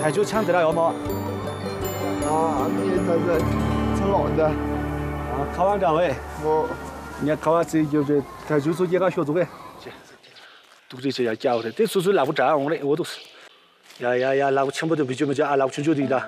太久抢得了要么？ 啊，你在这成浪的？ 啊，考完岗位。你看考完这就是太久说也搞学做的。都这些要教的，这叔叔拿不着我的，我都是。呀，拿不全部都被卷不着，拿不全就对的。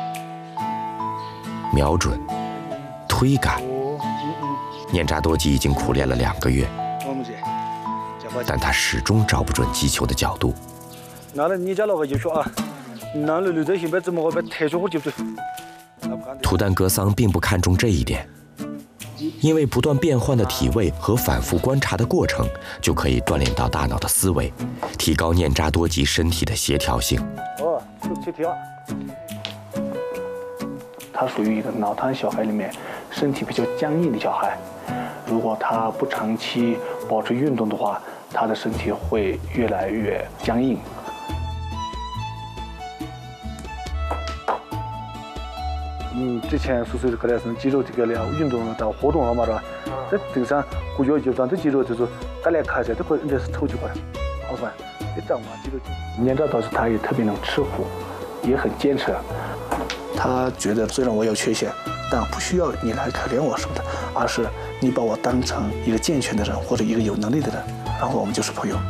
瞄准，推杆。念扎多吉已经苦练了2个月，但他始终找不准击球的角度。 那你家那个就说啊，那留这些别怎么我别太久我就不。 图丹格桑并不看重这一点，因为不断变换的体位和反复观察的过程，就可以锻炼到大脑的思维，提高念扎多吉身体的协调性。 哦，协调。 他属于一个脑瘫小孩里面身体比较僵硬的小孩，如果他不长期保持运动的话，他的身体会越来越僵硬。 之前说是可能是肌肉这个了运动到活动了嘛，是吧？在这个上骨脚就长这肌肉就是改来看噻，都可以是抽起过来，好是吧？这长嘛肌肉。 念扎倒是他也特别能吃苦，也很坚持。他觉得虽然我有缺陷，但不需要你来可怜我什么的，而是你把我当成一个健全的人或者一个有能力的人，然后我们就是朋友。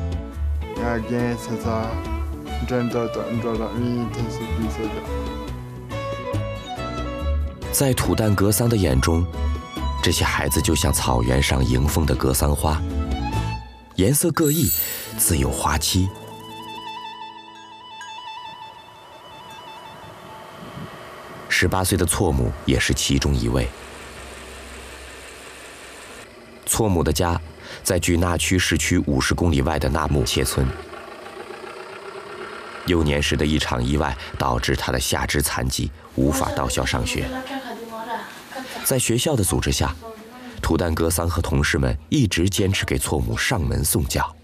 在土旦格桑的眼中，这些孩子就像草原上迎风的格桑花，颜色各异，自有花期。18岁的错母也是其中一位。错母的家在距那曲市区50公里外的纳木切村。幼年时的一场意外导致他的下肢残疾，无法到校上学。在学校的组织下，图旦格桑和同事们一直坚持给错母上门送教。